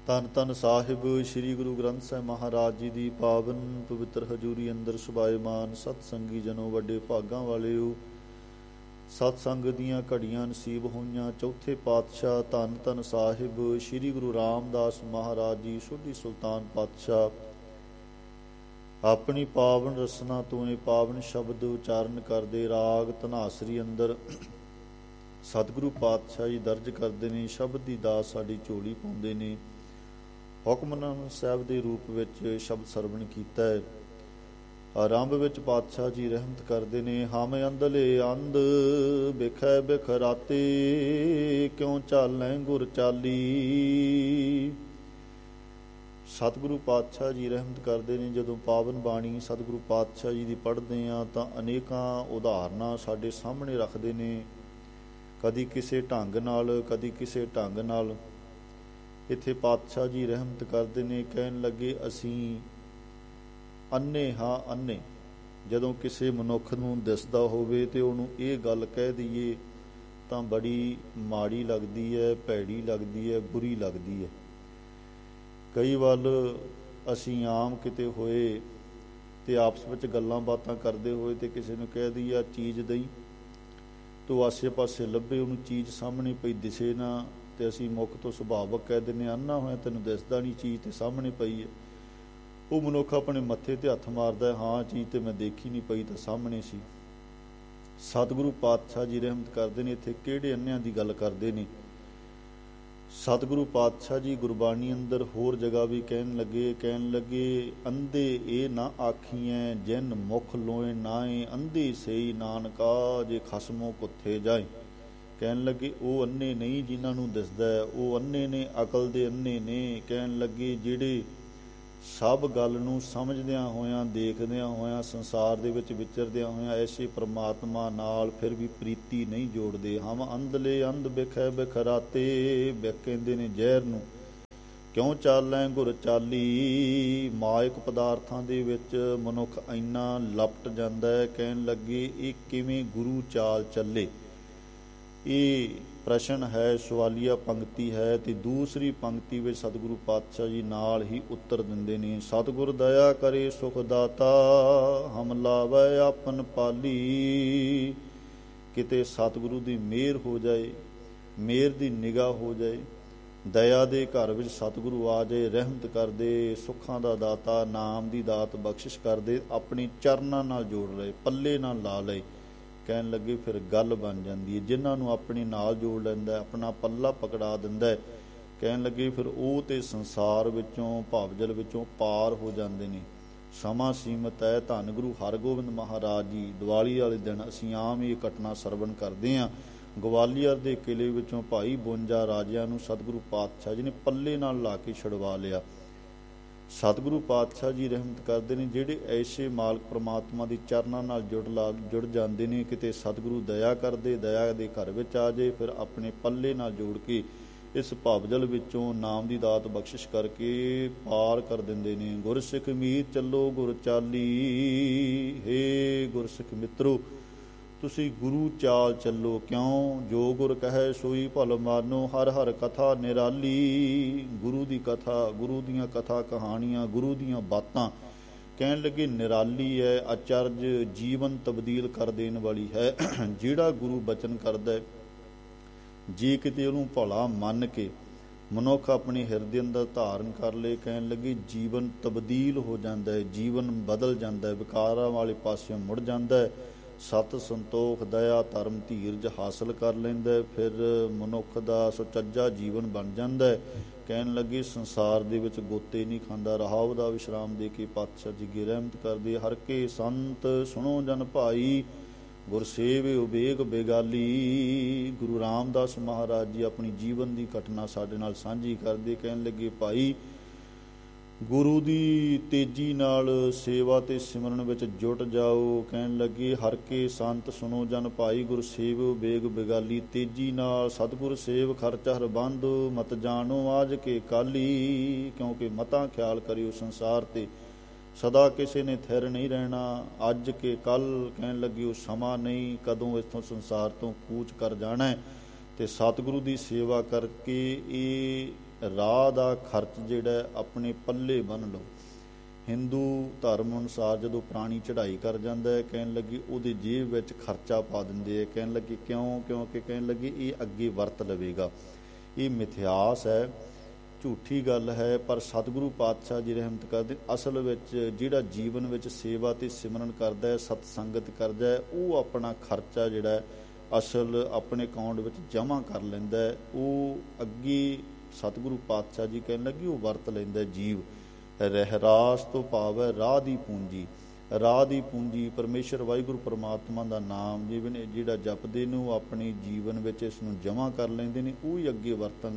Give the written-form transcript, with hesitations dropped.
ਧੰਨ ਧੰਨ ਸਾਹਿਬ ਸ੍ਰੀ ਗੁਰੂ ਗ੍ਰੰਥ ਸਾਹਿਬ ਮਹਾਰਾਜ ਜੀ ਦੀ ਪਾਵਨ ਪਵਿੱਤਰ ਹਜ਼ੂਰੀ ਅੰਦਰ ਸੁਭਾਏਮਾਨ ਸਤ ਸੰਗੀ ਜਨੋ ਵੱਡੇ ਭਾਗਾਂ ਵਾਲਿਓ। ਸਤ ਸੰਗ ਦੀਆਂ ਘੜੀਆਂ ਨਸੀਬ ਹੋਈਆਂ। ਚੌਥੇ ਪਾਤਸ਼ਾਹ ਧੰਨ ਧੰਨ ਸਾਹਿਬ ਸ੍ਰੀ ਗੁਰੂ ਰਾਮਦਾਸ ਮਹਾਰਾਜ ਜੀ ਸੋਢੀ ਸੁਲਤਾਨ ਪਾਤਸ਼ਾਹ ਆਪਣੀ ਪਾਵਨ ਰਸਨਾ ਤੋਂ ਇਹ ਪਾਵਨ ਸ਼ਬਦ ਉਚਾਰਨ ਕਰਦੇ ਰਾਗ ਧਨਾਸਰੀ ਅੰਦਰ ਸਤਿਗੁਰੂ ਪਾਤਸ਼ਾਹ ਜੀ ਦਰਜ ਕਰਦੇ ਨੇ। ਸ਼ਬਦ ਦੀ ਦਾਤ ਸਾਡੀ ਝੋਲੀ ਪਾਉਂਦੇ ਨੇ। ਹੁਕਮਨਾਮਾ ਸਾਹਿਬ ਦੇ ਰੂਪ ਵਿੱਚ ਸ਼ਬਦ ਸਰਵਣ ਕੀਤਾ ਹੈ। ਆਰੰਭ ਵਿੱਚ ਪਾਤਸ਼ਾਹ ਜੀ ਰਹਿਮਤ ਕਰਦੇ ਨੇ। ਹਮ ਅੰਧਲੇ ਅੰਧ ਬਿਖੈ ਬਿਖਰਾਤੇ ਕਿਉਂ ਚਾਲੈ ਗੁਰ ਚਾਲੀ। ਸਤਿਗੁਰੂ ਪਾਤਸ਼ਾਹ ਜੀ ਰਹਿਮਤ ਕਰਦੇ ਨੇ। ਜਦੋਂ ਪਾਵਨ ਬਾਣੀ ਸਤਿਗੁਰੂ ਪਾਤਸ਼ਾਹ ਜੀ ਦੀ ਪੜ੍ਹਦੇ ਹਾਂ ਤਾਂ ਅਨੇਕਾਂ ਉਦਾਹਰਨਾਂ ਸਾਡੇ ਸਾਹਮਣੇ ਰੱਖਦੇ ਨੇ। ਕਦੀ ਕਿਸੇ ਢੰਗ ਨਾਲ, ਕਦੀ ਕਿਸੇ ਢੰਗ ਨਾਲ। ਇੱਥੇ ਪਾਤਸ਼ਾਹ ਜੀ ਰਹਿਮਤ ਕਰਦੇ ਨੇ। ਕਹਿਣ ਲੱਗੇ ਅਸੀਂ ਅੰਨੇ ਹਾਂ ਅੰਨੇ। ਜਦੋਂ ਕਿਸੇ ਮਨੁੱਖ ਨੂੰ ਦਿਸਦਾ ਹੋਵੇ ਤੇ ਉਹਨੂੰ ਇਹ ਗੱਲ ਕਹਿ ਦਈਏ ਤਾਂ ਬੜੀ ਮਾੜੀ ਲੱਗਦੀ ਹੈ, ਭੈੜੀ ਲੱਗਦੀ ਹੈ, ਬੁਰੀ ਲੱਗਦੀ ਹੈ। ਕਈ ਵਾਰ ਅਸੀਂ ਆਮ ਕਿਤੇ ਹੋਏ ਤੇ ਆਪਸ ਵਿੱਚ ਗੱਲਾਂ ਬਾਤਾਂ ਕਰਦੇ ਹੋਏ ਤੇ ਕਿਸੇ ਨੂੰ ਕਹਿ ਦਈਏ ਆ ਚੀਜ਼ ਦਈ, ਤੋ ਆਸੇ ਪਾਸੇ ਲੱਭੇ ਉਹਨੂੰ ਚੀਜ਼ ਸਾਹਮਣੇ ਪਈ ਦਿਸੇ ਨਾ ਤੇ ਅਸੀਂ ਮੁੱਖ ਤੋਂ ਸੁਭਾਵਕ ਕਹਿ ਦਿੰਦੇ ਅੰਨਾ ਹੋਇਆ ਤੈਨੂੰ ਦਿਸਦਾ ਨਹੀਂ, ਚੀਜ਼ ਤੇ ਸਾਹਮਣੇ ਪਈ ਹੈ। ਉਹ ਮਨੁੱਖ ਆਪਣੇ ਮੱਥੇ ਤੇ ਹੱਥ ਮਾਰਦਾ, ਹਾਂ ਚੀਜ਼ ਤੇ ਮੈਂ ਦੇਖੀ ਨਹੀਂ, ਪਈ ਤਾਂ ਸਾਹਮਣੇ ਸੀ। ਸਤਿਗੁਰੂ ਪਾਤਸ਼ਾਹ ਜੀ ਰਹਿਮਤ ਕਰਦੇ ਨੇ। ਇੱਥੇ ਕਿਹੜੇ ਅੰਨਿਆਂ ਦੀ ਗੱਲ ਕਰਦੇ ਨੇ? ਸਤਿਗੁਰੂ ਪਾਤਸ਼ਾਹ ਜੀ ਗੁਰਬਾਣੀ ਅੰਦਰ ਹੋਰ ਜਗ੍ਹਾ ਵੀ ਕਹਿਣ ਲੱਗੇ ਅੰਧੇ ਇਹ ਨਾ ਆਖੀਐ ਜਿਨ ਮੁਖ ਲੋਏ ਨਾਏ ਅੰਧੇ ਸਈ ਨਾਨਕਾ ਜੇ ਖਸਮੋਂ ਕੁੱਥੇ ਜਾਏ। ਕਹਿਣ ਲੱਗੇ ਉਹ ਅੰਨੇ ਨਹੀਂ ਜਿਨ੍ਹਾਂ ਨੂੰ ਦਿਸਦਾ, ਉਹ ਅੰਨੇ ਨੇ, ਅਕਲ ਦੇ ਅੰਨੇ ਨੇ। ਕਹਿਣ ਲੱਗੇ ਜਿਹੜੇ ਸਭ ਗੱਲ ਨੂੰ ਸਮਝਦਿਆਂ ਹੋਇਆਂ, ਦੇਖਦਿਆਂ ਹੋਇਆਂ, ਸੰਸਾਰ ਦੇ ਵਿੱਚ ਵਿਚਰਦਿਆਂ ਹੋਇਆਂ ਐਸੇ ਪ੍ਰਮਾਤਮਾ ਨਾਲ ਫਿਰ ਵੀ ਪ੍ਰੀਤੀ ਨਹੀਂ ਜੋੜਦੇ। ਹਮ ਅੰਧਲੇ ਅੰਧ ਬਿਖੈ ਬਿਖਰਾਤੇ। ਬਿਖ ਕਹਿੰਦੇ ਨੇ ਜ਼ਹਿਰ ਨੂੰ। ਕਿਉਂ ਚਾਲੈ ਗੁਰ ਚਾਲੀ। ਮਾਇਕ ਪਦਾਰਥਾਂ ਦੇ ਵਿੱਚ ਮਨੁੱਖ ਇੰਨਾ ਲਪਟ ਜਾਂਦਾ ਹੈ। ਕਹਿਣ ਲੱਗੇ ਇਹ ਕਿਵੇਂ ਗੁਰੂ ਚਾਲ ਚੱਲੇ। ਇਹ ਪ੍ਰਸ਼ਨ ਹੈ, ਸਵਾਲੀਆ ਪੰਕਤੀ ਹੈ। ਤੇ ਦੂਸਰੀ ਪੰਕਤੀ ਵਿੱਚ ਸਤਿਗੁਰੂ ਪਾਤਸ਼ਾਹ ਜੀ ਨਾਲ ਹੀ ਉੱਤਰ ਦਿੰਦੇ ਨੇ। ਸਤਿਗੁਰ ਦਇਆ ਕਰੇ ਸੁਖ ਦਾਤਾ ਹਮ ਲਾਵੈ ਆਪਨ ਪਾਲੀ। ਕਿਤੇ ਸਤਿਗੁਰੂ ਦੀ ਮਿਹਰ ਹੋ ਜਾਏ, ਮਿਹਰ ਦੀ ਨਿਗਾਹ ਹੋ ਜਾਏ, ਦਇਆ ਦੇ ਘਰ ਵਿੱਚ ਸਤਿਗੁਰੂ ਆ ਜਾਏ, ਰਹਿਮਤ ਕਰਦੇ, ਸੁੱਖਾਂ ਦਾ ਦਾਤਾ, ਨਾਮ ਦੀ ਦਾਤ ਬਖਸ਼ਿਸ਼ ਕਰਦੇ, ਆਪਣੇ ਚਰਨਾਂ ਨਾਲ ਜੋੜ ਲਏ, ਪੱਲੇ ਨਾਲ ਲਾ ਲਏ। ਕਹਿਣ ਲੱਗੇ ਫਿਰ ਗੱਲ ਬਣ ਜਾਂਦੀ ਹੈ। ਜਿਨ੍ਹਾਂ ਨੂੰ ਆਪਣੇ ਨਾਲ ਜੋੜ ਲੈਂਦਾ, ਆਪਣਾ ਪੱਲਾ ਪਕੜਾ ਦਿੰਦਾ, ਕਹਿਣ ਲੱਗੇ ਫਿਰ ਉਹ ਤੇ ਸੰਸਾਰ ਵਿੱਚੋਂ, ਭਾਵਜਲ ਵਿੱਚੋਂ ਪਾਰ ਹੋ ਜਾਂਦੇ ਨੇ। ਸਮਾਂ ਸੀਮਤ ਹੈ। ਧੰਨ ਗੁਰੂ ਹਰਗੋਬਿੰਦ ਮਹਾਰਾਜ ਜੀ ਦੀਵਾਲੀ ਵਾਲੇ ਦਿਨ ਅਸੀਂ ਆਮ ਇਹ ਘਟਨਾ ਸਰਵਣ ਕਰਦੇ ਹਾਂ। ਗਵਾਲੀਅਰ ਦੇ ਕਿਲੇ ਵਿੱਚੋਂ ਭਾਈ 52 ਰਾਜਿਆਂ ਨੂੰ ਸਤਿਗੁਰੂ ਪਾਤਸ਼ਾਹ ਜੀ ਨੇ ਪੱਲੇ ਨਾਲ ਲਾ ਕੇ ਛੁਡਵਾ ਲਿਆ। ਸਤਿਗੁਰੂ ਪਾਤਸ਼ਾਹ ਜੀ ਰਹਿਮਤ ਕਰਦੇ ਨੇ। ਜਿਹੜੇ ਐਸੇ ਮਾਲਕ ਪ੍ਰਮਾਤਮਾ ਦੇ ਚਰਨਾਂ ਨਾਲ ਜੁੜ ਜਾਂਦੇ ਨੇ, ਕਿਤੇ ਸਤਿਗੁਰੂ ਦਇਆ ਕਰਦੇ, ਦਇਆ ਦੇ ਘਰ ਵਿੱਚ ਆ ਜਾਏ, ਫਿਰ ਆਪਣੇ ਪੱਲੇ ਨਾਲ ਜੋੜ ਕੇ ਇਸ ਭਾਵਜਲ ਵਿੱਚੋਂ ਨਾਮ ਦੀ ਦਾਤ ਬਖਸ਼ਿਸ਼ ਕਰਕੇ ਪਾਰ ਕਰ ਦਿੰਦੇ ਨੇ। ਗੁਰਸਿੱਖ ਮੀਤ ਚੱਲੋ ਗੁਰ ਚਾਲੀ। ਹੇ ਗੁਰਸਿੱਖ ਮਿੱਤਰੋ, ਤੁਸੀਂ ਗੁਰੂ ਚਾਲ ਚੱਲੋ। ਕਿਉਂ? ਜੋ ਗੁਰ ਕਹੈ ਸੋਈ ਭਲ ਮਾਨੋ। ਹਰ ਹਰ ਕਥਾ ਨਿਰਾਲੀ। ਗੁਰੂ ਦੀ ਕਥਾ, ਗੁਰੂ ਦੀਆਂ ਕਥਾ ਕਹਾਣੀਆਂ, ਗੁਰੂ ਦੀਆਂ ਬਾਤਾਂ ਕਹਿਣ ਲੱਗੇ ਨਿਰਾਲੀ ਹੈ, ਅਚਰਜ, ਜੀਵਨ ਤਬਦੀਲ ਕਰ ਦੇਣ ਵਾਲੀ ਹੈ। ਜਿਹੜਾ ਗੁਰੂ ਬਚਨ ਕਰਦਾ, ਜੇ ਕਿਤੇ ਉਹਨੂੰ ਭਲਾ ਮੰਨ ਕੇ ਮਨੁੱਖ ਆਪਣੇ ਹਿਰਦੇ ਅੰਦਰ ਧਾਰਨ ਕਰ ਲਏ, ਕਹਿਣ ਲੱਗੇ ਜੀਵਨ ਤਬਦੀਲ ਹੋ ਜਾਂਦਾ ਹੈ, ਜੀਵਨ ਬਦਲ ਜਾਂਦਾ ਹੈ, ਵਿਕਾਰਾਂ ਵਾਲੇ ਪਾਸਿਓਂ ਮੁੜ ਜਾਂਦਾ ਹੈ। ਸਤ ਸੰਤੋਖ, ਦਇਆ, ਧਰਮ, ਧੀਰਜ ਹਾਸਲ ਕਰ ਲੈਂਦਾ, ਫਿਰ ਮਨੁੱਖ ਦਾ ਸੁਚੱਜਾ ਜੀਵਨ ਬਣ ਜਾਂਦਾ ਹੈ। ਕਹਿਣ ਲੱਗੇ ਸੰਸਾਰ ਦੇ ਵਿੱਚ ਗੋਤੇ ਨਹੀਂ ਖਾਂਦਾ, ਰਹਾਉ ਦਾ ਵਿਸ਼ਰਾਮ ਦੇ ਕੇ ਪਾਤਸ਼ਾਹ ਜੀ ਰਹਿਮਤ ਕਰਦੇ। ਹਰ ਕੇ ਸੰਤ ਸੁਣੋ ਜਨ ਭਾਈ ਗੁਰ ਸੇਵ ਉਬੇਗ ਬੇਗਾਲੀ। ਗੁਰੂ ਰਾਮਦਾਸ ਮਹਾਰਾਜ ਜੀ ਆਪਣੀ ਜੀਵਨ ਦੀ ਘਟਨਾ ਸਾਡੇ ਨਾਲ ਸਾਂਝੀ ਕਰਦੇ। ਕਹਿਣ ਲੱਗੇ ਭਾਈ ਗੁਰੂ ਦੀ ਤੇਜ਼ੀ ਨਾਲ ਸੇਵਾ ਤੇ ਸਿਮਰਨ ਵਿੱਚ ਜੁਟ ਜਾਓ। ਕਹਿਣ ਲੱਗੇ ਹਰ ਕੇ ਸੰਤ ਸੁਣੋ ਜਨ ਭਾਈ ਗੁਰ ਸੇਵ ਬੇਗ ਬਿਗਾਲੀ। ਤੇਜ਼ੀ ਨਾਲ ਸਤਿਗੁਰ ਸੇਵ ਖਰਚ ਹਰ ਬੰਦ ਮਤ ਜਾਣੋ ਆਜ ਕੇ ਕਾਲੀ। ਕਿਉਂਕਿ ਮਤਾਂ ਖਿਆਲ ਕਰਿਓ ਸੰਸਾਰ ਤੇ ਸਦਾ ਕਿਸੇ ਨੇ ਥਿਰ ਨਹੀਂ ਰਹਿਣਾ। ਅੱਜ ਕੇ ਕੱਲ੍ਹ ਕਹਿਣ ਲੱਗੇ ਉਹ ਸਮਾਂ ਨਹੀਂ, ਕਦੋਂ ਇੱਥੋਂ ਸੰਸਾਰ ਤੋਂ ਕੂਚ ਕਰ ਜਾਣਾ। ਤੇ ਸਤਿਗੁਰੂ ਦੀ ਸੇਵਾ ਕਰਕੇ ਇਹ ਰਾਹ ਦਾ ਖਰਚ ਜਿਹੜਾ ਆਪਣੇ ਪੱਲੇ ਬੰਨ੍ਹ ਲਓ। ਹਿੰਦੂ ਧਰਮ ਅਨੁਸਾਰ ਜਦੋਂ ਪ੍ਰਾਣੀ ਚੜ੍ਹਾਈ ਕਰ ਜਾਂਦਾ ਹੈ, ਕਹਿਣ ਲੱਗੀ ਉਹਦੀ ਜੇਬ ਵਿੱਚ ਖਰਚਾ ਪਾ ਦਿੰਦੇ ਹੈ। ਕਹਿਣ ਲੱਗੀ ਕਿਉਂ? ਕਿਉਂਕਿ ਕਹਿਣ ਲੱਗੀ ਇਹ ਅੱਗੇ ਵਰਤ ਲਵੇਗਾ। ਇਹ ਮਿਥਿਆਸ ਹੈ, ਝੂਠੀ ਗੱਲ ਹੈ। ਪਰ ਸਤਿਗੁਰੂ ਪਾਤਸ਼ਾਹ ਜੀ ਰਹਿਮਤ ਕਰਦੇ, ਅਸਲ ਵਿੱਚ ਜਿਹੜਾ ਜੀਵਨ ਵਿੱਚ ਸੇਵਾ ਤੇ ਸਿਮਰਨ ਕਰਦਾ ਹੈ, ਸਤ ਸੰਗਤ ਕਰਦਾ ਹੈ, ਉਹ ਆਪਣਾ ਖਰਚਾ ਜਿਹੜਾ ਅਸਲ ਆਪਣੇ ਅਕਾਊਂਟ ਵਿੱਚ ਜਮ੍ਹਾਂ ਕਰ ਲੈਂਦਾ ਹੈ। ਉਹ ਅੱਗੇ ਸਤਿਗੁਰੂ ਪਾਤਸ਼ਾਹ ਜੀ ਕਹਿਣ ਲੱਗੇ ਉਹ ਵਰਤ ਲੈਂਦਾ ਜੀਵ। ਰਹਿਰਾਸ ਤੋਂ ਭਾਵ ਹੈ ਰਾਹ ਦੀ ਪੂੰਜੀ। ਰਾਹ ਦੀ ਪੂੰਜੀ ਪਰਮੇਸ਼ਰ ਵਾਹਿਗੁਰੂ ਪਰਮਾਤਮਾ ਦਾ ਨਾਮ ਜਿਹੜਾ ਜਪਦੇ ਨੇ ਉਹ ਆਪਣੇ ਜੀਵਨ ਵਿੱਚ ਇਸ ਨੂੰ ਜਮ੍ਹਾਂ ਕਰ ਲੈਂਦੇ ਨੇ, ਉਹ ਹੀ ਅੱਗੇ ਵਰਤਣ